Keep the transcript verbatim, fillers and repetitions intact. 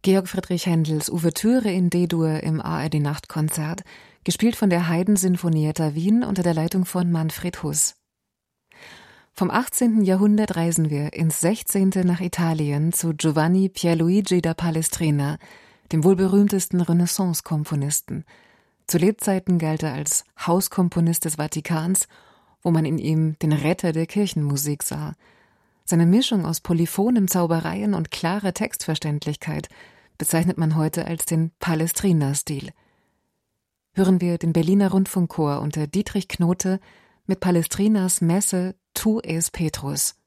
Georg Friedrich Händels Ouvertüre in D-Dur im A R D-Nachtkonzert, gespielt von der Haydn-Sinfonietta Wien unter der Leitung von Manfred Huss. Vom achtzehnten Jahrhundert reisen wir ins sechzehnte nach Italien zu Giovanni Pierluigi da Palestrina, dem wohl berühmtesten Renaissance-Komponisten. Zu Lebzeiten galt er als Hauskomponist des Vatikans, wo man in ihm den Retter der Kirchenmusik sah. Seine Mischung aus polyphonen Zaubereien und klarer Textverständlichkeit bezeichnet man heute als den Palestrina-Stil. Hören wir den Berliner Rundfunkchor unter Dietrich Knote mit Palestrinas Messe Tu es Petrus.